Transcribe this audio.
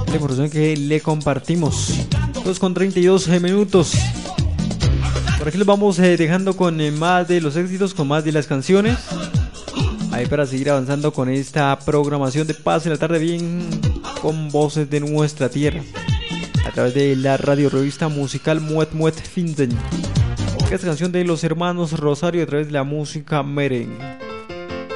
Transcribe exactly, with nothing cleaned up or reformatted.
la información que le compartimos. dos con treinta y dos minutos. Por aquí los vamos eh, dejando con eh, más de los éxitos, con más de las canciones. Ahí para seguir avanzando con esta programación de Paz en la Tarde Bien, con voces de nuestra tierra, a través de la radio revista musical Muet Muet Finden. Esta canción de los hermanos Rosario a través de la música merengue.